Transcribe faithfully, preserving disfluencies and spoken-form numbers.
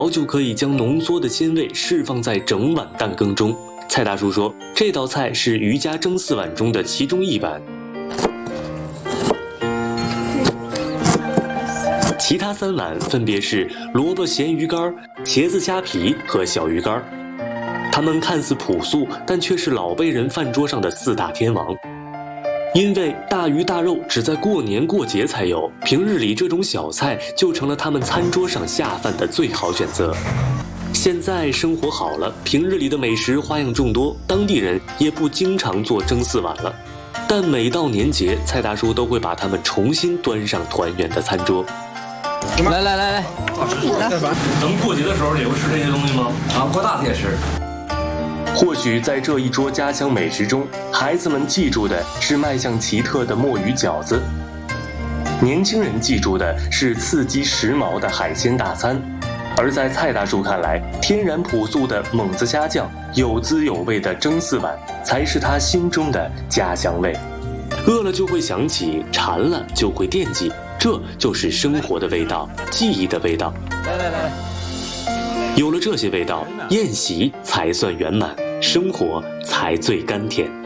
就可以将浓缩的鲜味释放在整碗蛋羹中。蔡大叔说，这道菜是余家蒸四碗中的其中一碗，其他三碗分别是萝卜咸鱼干、茄子虾皮和小鱼干。它们看似朴素，但却是老辈人饭桌上的四大天王。因为大鱼大肉只在过年过节才有，平日里这种小菜就成了他们餐桌上下饭的最好选择。现在生活好了，平日里的美食花样众多，当地人也不经常做蒸四碗了。但每到年节，蔡大叔都会把它们重新端上团圆的餐桌。 来来来来， 能过节的时候也会吃这些东西吗？ 啊，过大节吃。 或许在这一桌家乡美食中，孩子们记住的是卖相奇特的墨鱼饺子，年轻人记住的是刺激时髦的海鲜大餐，而在蔡大叔看来，天然朴素的猛子虾酱、有滋有味的蒸四碗，才是他心中的家乡味。饿了就会想起，馋了就会惦记，这就是生活的味道，记忆的味道。 来来来。 有了这些味道，宴席才算圆满，生活才最甘甜。